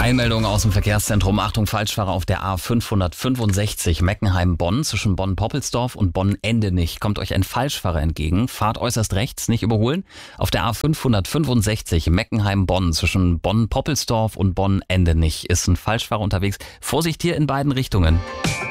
Eilmeldung aus dem Verkehrszentrum. Achtung, Falschfahrer auf der A565 Meckenheim-Bonn zwischen Bonn-Poppelsdorf und Bonn-Endenich. Kommt euch ein Falschfahrer entgegen. Fahrt äußerst rechts, nicht überholen. Auf der A565 Meckenheim-Bonn zwischen Bonn-Poppelsdorf und Bonn-Endenich ist ein Falschfahrer unterwegs. Vorsicht hier in beiden Richtungen.